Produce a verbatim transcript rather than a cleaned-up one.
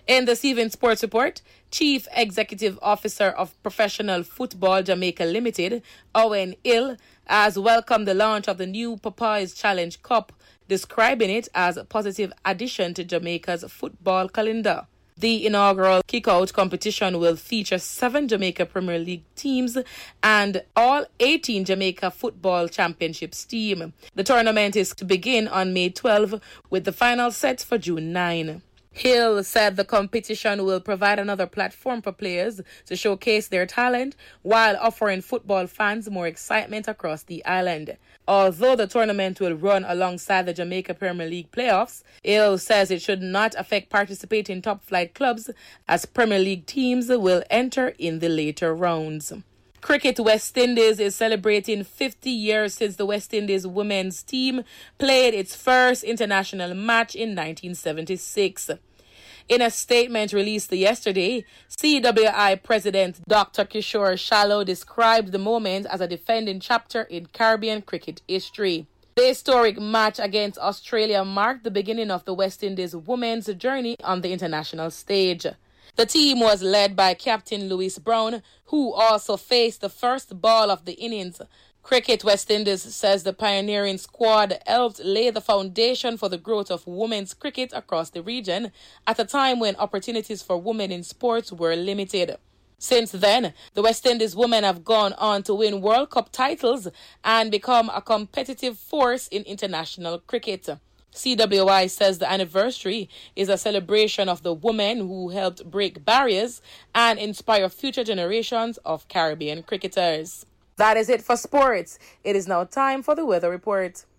In the Seven Sports Report, Chief Executive Officer of Professional Football Jamaica Limited, Owen Hill, has welcomed the launch of the new Popeyes Challenge Cup, describing it as a positive addition to Jamaica's football calendar. The inaugural kick-out competition will feature seven Jamaica Premier League teams and all eighteen Jamaica Football Championships team. The tournament is to begin on May twelfth with the final set for June ninth. Hill said the competition will provide another platform for players to showcase their talent while offering football fans more excitement across the island. Although the tournament will run alongside the Jamaica Premier League playoffs, Hill says it should not affect participating top-flight clubs as Premier League teams will enter in the later rounds. Cricket West Indies is celebrating fifty years since the West Indies women's team played its first international match in nineteen seventy-six. In a statement released yesterday, C W I President Doctor Kishore Shallow described the moment as a defining chapter in Caribbean cricket history. The historic match against Australia marked the beginning of the West Indies women's journey on the international stage. The team was led by Captain Louis Brown, who also faced the first ball of the innings. Cricket West Indies says the pioneering squad helped lay the foundation for the growth of women's cricket across the region at a time when opportunities for women in sports were limited. Since then, the West Indies women have gone on to win World Cup titles and become a competitive force in international cricket. C W I says the anniversary is a celebration of the women who helped break barriers and inspire future generations of Caribbean cricketers. That is it for sports. It is now time for the weather report.